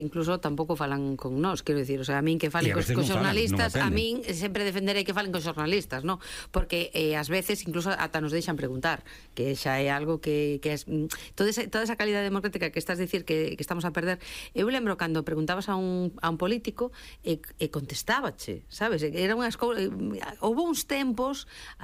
incluso tampouco falan con nós, quero dicir, o sea, a min que falen cos xornalistas, a min sempre defenderei que falen cos xornalistas, non? Porque ás veces incluso ata nos deixan preguntar, que xa é algo que é toda esa calidad democrática que estás dicir que estamos a perder. Eu lembro cando preguntabas a un político e contestábache, sabes? Era unhas cousas, houve uns tempos